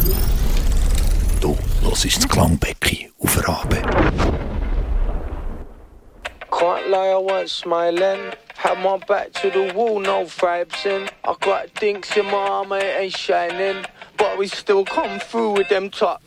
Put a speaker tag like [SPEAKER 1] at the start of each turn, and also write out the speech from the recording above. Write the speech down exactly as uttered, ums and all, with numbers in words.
[SPEAKER 1] Du hörst das Klangbecken auf Rabe.
[SPEAKER 2] Can't lie, I wasn't smiling. Had my back to the wall, no vibes in. I got dinks in my arm, it ain't shining. But we still come through with them tucks.